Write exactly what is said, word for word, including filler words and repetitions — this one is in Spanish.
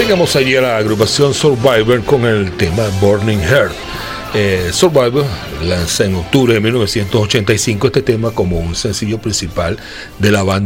Llegamos allí a la agrupación Survivor con el tema Burning Heart. Eh, Survivor lanza en octubre de mil novecientos ochenta y cinco este tema como un sencillo principal de la banda